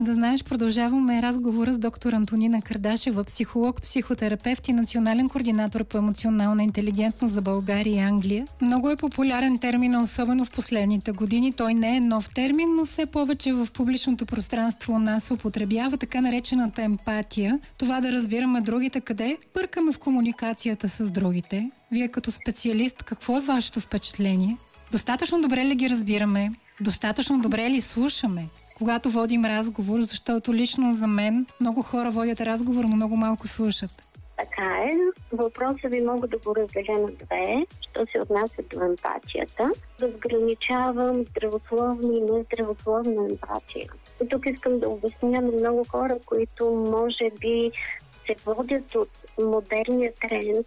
Да знаеш, продължаваме разговора с доктор Антонина Кардашева, психолог, психотерапевт и национален координатор по емоционална интелигентност за България и Англия. Много е популярен термин, особено в последните години. Той не е нов термин, но все повече в публичното пространство у нас се употребява така наречената емпатия. Това да разбираме другите къде бъркаме в комуникацията с другите. Вие като специалист, какво е вашето впечатление? Достатъчно добре ли ги разбираме? Достатъчно добре ли слушаме, когато водим разговор, защото лично за мен много хора водят разговор, но много малко слушат? Така е. Въпроса ви мога да го разделя на две, що се отнася до емпатията. Разграничавам здравословна и нездравословна емпатия. И тук искам да обясня на много хора, които може би се водят от модерния тренд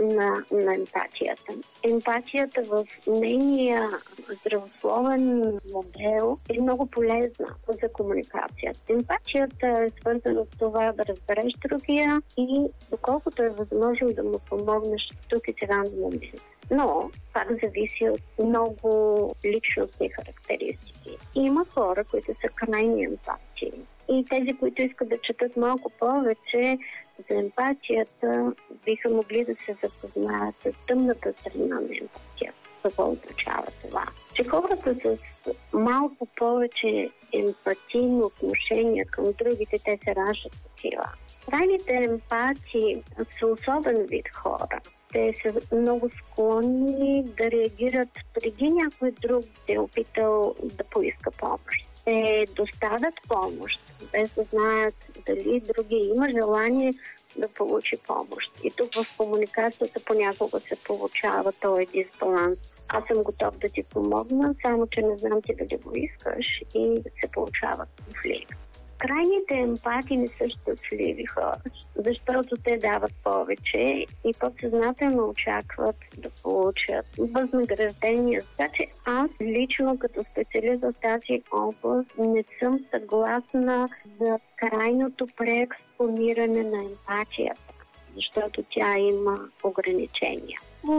на емпатията. Емпатията в нейния здравословен модел е много полезна за комуникацията. Емпатията е свързана с това да разбереш другия и доколкото е възможно да му помогнеш тук и сега на момент. Но пак зависи от много личностни характеристики. Има хора, които са крайни емпатии. И тези, които искат да четат малко повече за емпатията, биха могли да се запознаят с тъмната страна на емпатията. Какво означава това? Че хората с малко повече емпатийно отношение към другите, те се раждат такива. Крайните емпатии са особен вид хора. Те са много склонни да реагират преди някой друг да е опитал да поиска помощ. Те доставят помощ, без да знаят дали другия има желание да получи помощ. И тук в комуникацията понякога се получава този дисбаланс. Аз съм готов да ти помогна, само че не знам ти дали го искаш и се получава конфликт. Крайните емпатии не са щастливи хора, защото те дават повече и подсъзнателно очакват да получат възнаграждение. Така че аз лично като специалист в тази област не съм съгласна за крайното преекспониране на емпатията, защото тя има ограничения.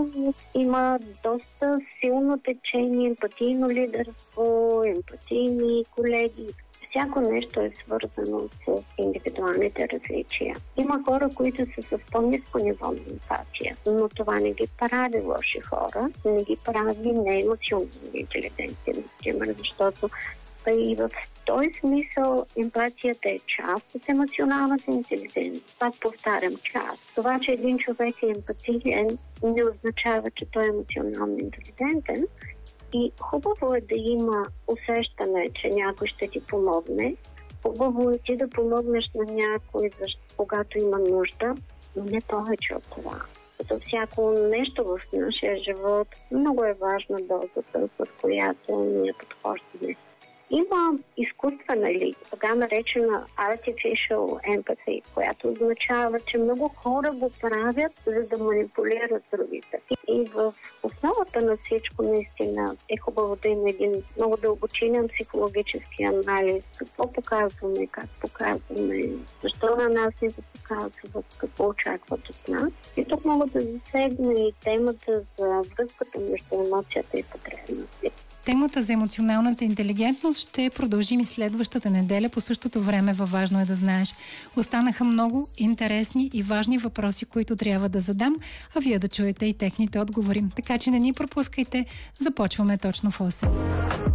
Има доста силно течение, емпатийно лидерство, емпатийни колеги. Всяко нещо е свързано с индивидуалните различия. Има хора, които са с по-ниско ниво на емпатия, но това не ги прави лоши хора, не ги прави неемоционално интелигентни, например, защото и в този смисъл емпатията е част от емоционалната интелигентност. Пак повтарям, част. Това, че един човек е емпатичен, не означава, че той е емоционално интелигентен. И хубаво е да има усещане, че някой ще ти помогне. Хубаво е ти да помогнеш на някой, когато има нужда, но не повече от това. За всяко нещо в нашия живот много е важна дозата, с която ние подхождаме. Има изкуствена ли, така наречена artificial empathy, която означава, че много хора го правят, за да манипулират другите. И в основата на всичко наистина е хубаво да има един много дълбочинен психологически анализ. Какво показваме, как показваме, защо на нас не го показват, какво очакват от нас. И тук мога да засегна и темата за връзката между емоцията и потребностите. Темата за емоционалната интелигентност ще продължим и следващата неделя по същото време във Важно е да знаеш. Останаха много интересни и важни въпроси, които трябва да задам, а вие да чуете и техните отговори. Така че не ни пропускайте. Започваме точно в 8.